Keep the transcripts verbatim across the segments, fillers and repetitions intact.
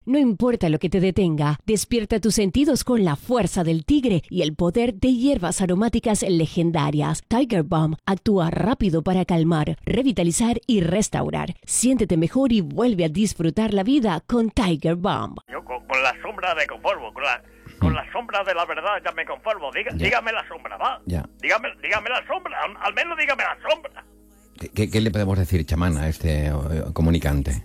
No importa lo que te detenga, despierta tus sentidos con la fuerza del tigre y el poder de hierbas aromáticas legendarias. Tiger Balm actúa rápido para calmar, revitalizar y restaurar. Siéntete mejor y vuelve a disfrutar la vida con Tiger Balm. Yo con, con la sombra me conformo, con la, con la sombra de la verdad ya me conformo. Diga, dígame la sombra, va. Ya. Dígame, dígame la sombra, al, al menos dígame la sombra. ¿Qué, qué, qué le podemos decir, chamán, a este uh, comunicante?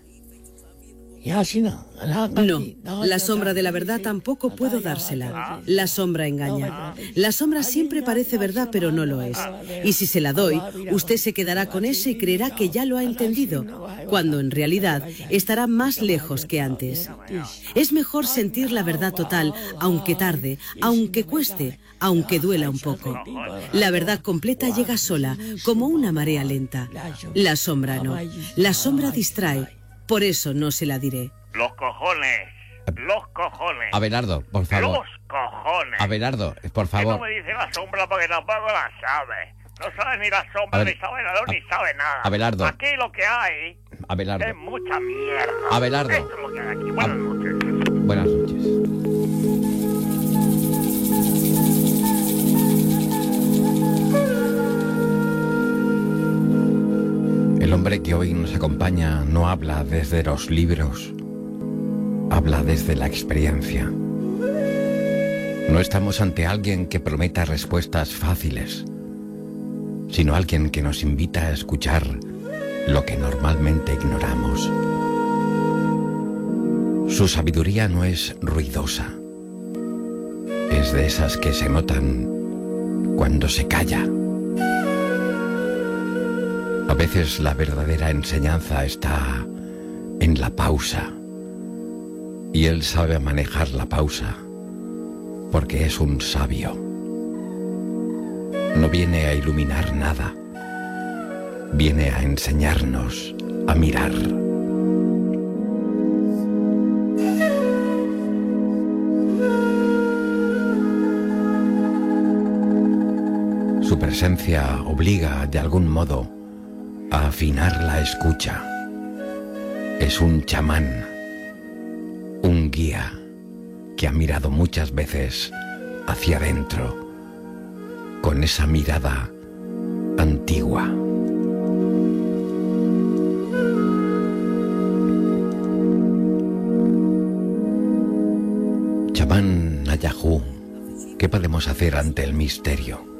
No, la sombra de la verdad tampoco puedo dársela. La sombra engaña. La sombra siempre parece verdad, pero no lo es. Y si se la doy, usted se quedará con eso y creerá que ya lo ha entendido, cuando en realidad estará más lejos que antes. Es mejor sentir la verdad total, aunque tarde, aunque cueste, aunque duela un poco. La verdad completa llega sola, como una marea lenta. La sombra no. La sombra distrae. Por eso no se la diré. Los cojones, los cojones. Abelardo, por favor. Los cojones. Abelardo, por favor. Que no me dice la sombra porque tampoco la sabe. No sabe ni la sombra, Abe- ni sabe nada, ni sabe nada. Abelardo. Aquí lo que hay Abelardo. es mucha mierda. Abelardo. Esto es lo que hay aquí. Buenas noches. Buenas noches. El hombre que hoy nos acompaña no habla desde los libros, habla desde la experiencia. No estamos ante alguien que prometa respuestas fáciles, sino alguien que nos invita a escuchar lo que normalmente ignoramos. Su sabiduría no es ruidosa, es de esas que se notan cuando se calla. A veces la verdadera enseñanza está en la pausa, y él sabe manejar la pausa, porque es un sabio. No viene a iluminar nada, viene a enseñarnos a mirar. Su presencia obliga, de algún modo, a afinar la escucha. Es un chamán, un guía que ha mirado muchas veces hacia adentro, con esa mirada antigua. Chamán Nayajú, ¿qué podemos hacer ante el misterio?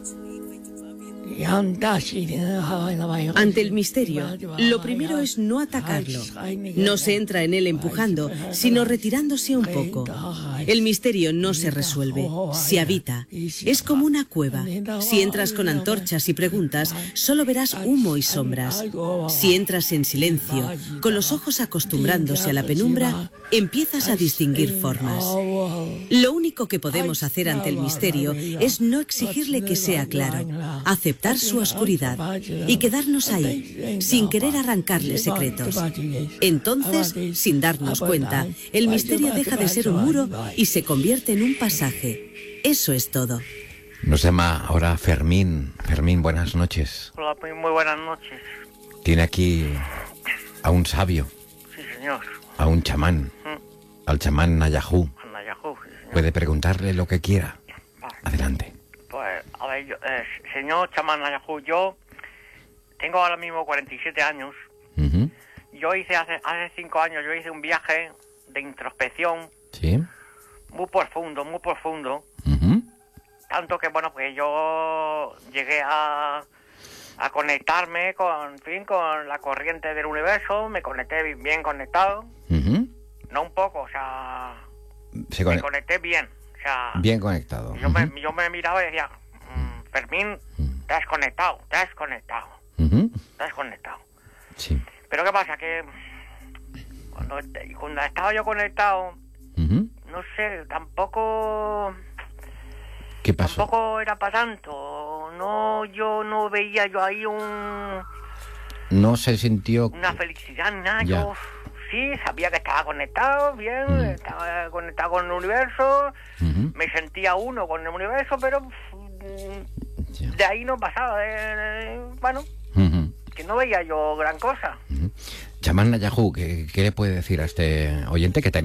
Ante el misterio, lo primero es no atacarlo. No se entra en él empujando, sino retirándose un poco. El misterio no se resuelve, se habita. Es como una cueva. Si entras con antorchas y preguntas, solo verás humo y sombras. Si entras en silencio, con los ojos acostumbrándose a la penumbra, empiezas a distinguir formas. Lo único que podemos hacer ante el misterio es no exigirle que sea claro, aceptar su oscuridad y quedarnos ahí, sin querer arrancarle secretos. Entonces, sin darnos cuenta, el misterio deja de ser un muro y se convierte en un pasaje. Eso es todo. Nos llama ahora Fermín. Fermín, buenas noches. Hola, muy buenas noches. Tiene aquí a un sabio, Sí, señor. a un chamán, Mm. al chamán Nayajú. Nayajú, sí, señor. Puede preguntarle lo que quiera. Vale. Adelante. Pues, a ver, yo, eh, señor chamán Nayajú, yo tengo ahora mismo cuarenta y siete años. Ujú. Yo hice hace hace cinco años, yo hice un viaje de introspección Sí. muy profundo, muy profundo. Ujú. Tanto que, bueno, pues yo llegué a, a conectarme con, en fin, con la corriente del universo, me conecté bien, bien conectado, Ujú. no un poco, o sea, Se me conecta. conecté bien, o sea, Bien conectado. yo, Ujú. me, yo me miraba y decía, "Mm, Fermín, te has conectado, te has conectado, Ujú. te has conectado". Sí. Pero ¿qué pasa? Que cuando, cuando estaba yo conectado, Ujú. no sé, tampoco... ¿Qué pasó? Tampoco era para tanto. No, yo no veía yo ahí un No se sintió... una felicidad ni nada. Ya. Yo sí sabía que estaba conectado, bien, Mm. estaba conectado con el universo, Ujú. me sentía uno con el universo, pero mm, Ya. de ahí no pasaba. De, de- bueno, Ujú. que no veía yo gran cosa. Ujú. Chamán Nayajú, ¿qué, qué le puede decir a este oyente que